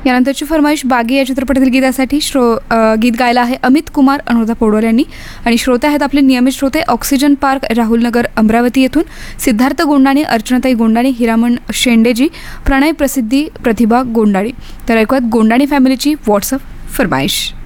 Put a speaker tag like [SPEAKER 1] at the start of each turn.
[SPEAKER 1] यानंतरची फरमाईश बागी या चित्रपटातील गीतासाठी गीत गायला आहे अमित कुमार अनुराधा पौडवाल यांनी. आणि श्रोते आहेत आपले नियमित श्रोते ऑक्सिजन पार्क राहुलनगर अमरावती येथून सिद्धार्थ गोंडाणे, अर्चनाताई गोंडाणे, हिरामण शेंडेजी, प्रणय प्रसिद्धी, प्रतिभा गोंडाणे. तर ऐकूयात गोंडाणे फॅमिलीची व्हॉट्सअप फरमाईश.